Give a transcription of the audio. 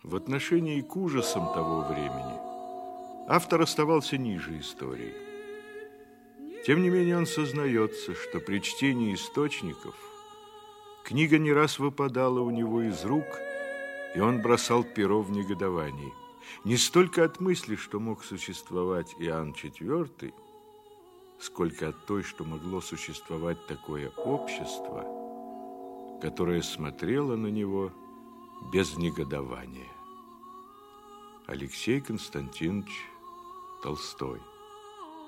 В отношении к ужасам того времени автор оставался ниже истории. Тем не менее он сознается, что при чтении источников книга не раз выпадала у него из рук, и он бросал перо в негодовании. Не столько от мысли, что мог существовать Иоанн IV, сколько от той, что могло существовать такое общество, которое смотрело на него без негодования. Алексей Константинович Толстой.